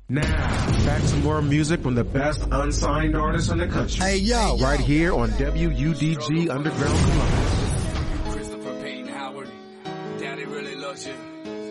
Now, back to more music from the best unsigned artists in the country. Hey, yo. Right here on WUDG Underground Columbus. Christopher Payton Howard, Daddy really loves you.